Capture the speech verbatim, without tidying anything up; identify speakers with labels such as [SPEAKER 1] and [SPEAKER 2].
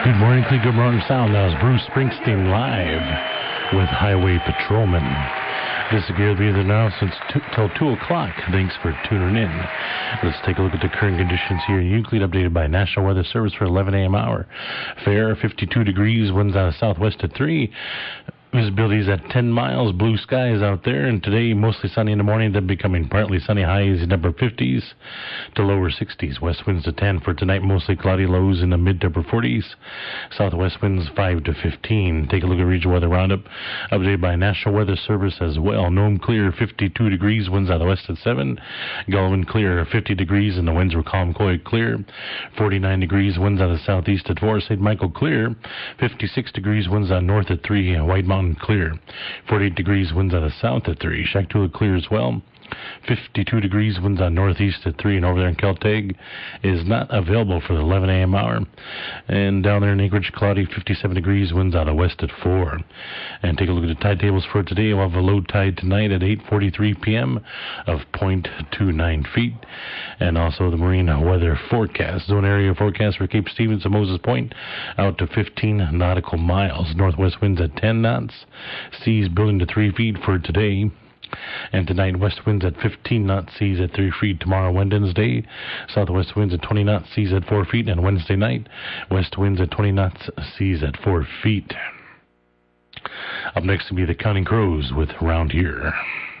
[SPEAKER 1] Good morning, Cleveland. Good morning, sound. That was Bruce Springsteen live with Highway Patrolman. This is Gary Be there now since t- till two o'clock. Thanks for tuning in. Let's take a look at the current conditions here in Euclid, updated by National Weather Service for eleven a.m. hour. Fair, fifty-two degrees, winds out of southwest at three. Visibility is at ten miles. Blue skies out there. And today, mostly sunny in the morning, then becoming partly sunny. Highs in upper fifties to lower sixties. West winds to ten. For tonight, mostly cloudy. Lows in the mid to upper forties. Southwest winds five to fifteen. Take a look at regional weather roundup. Updated by National Weather Service as well. Nome clear, fifty-two degrees. Winds out of the west at seven. Gullivan clear, fifty degrees. And the winds were calm, quiet, clear. forty-nine degrees. Winds out of the southeast at four. Saint Michael clear. fifty-six degrees. Winds out north at three. White Mountain clear. forty-eight degrees, winds out of south at three. Shaktula clear as well. fifty-two degrees, winds out northeast at three. And over there in Keltag is not available for the eleven a.m. hour. And down there in Anchorage, cloudy, fifty-seven degrees, winds out of west at four. And take a look at the tide tables for today. We'll have a low tide tonight at eight forty-three p.m. of zero point two nine feet. And also the marine weather forecast. Zone area forecast for Cape Stevens and Moses Point out to fifteen nautical miles. Northwest winds at ten knots. Seas building to three feet for today. And tonight, west winds at fifteen knots, seas at three feet. Tomorrow, Wednesday, southwest winds at twenty knots, seas at four feet. And Wednesday night, west winds at twenty knots, seas at four feet. Up next will be the Counting Crows with Round Here.